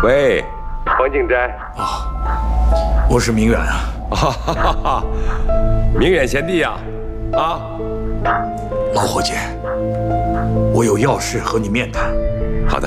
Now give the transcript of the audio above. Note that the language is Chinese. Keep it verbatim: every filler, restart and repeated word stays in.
喂，黄敬斋啊，我是明远啊。 哈哈哈哈，明远贤弟呀，啊， 老伙计，我有要事和你面谈。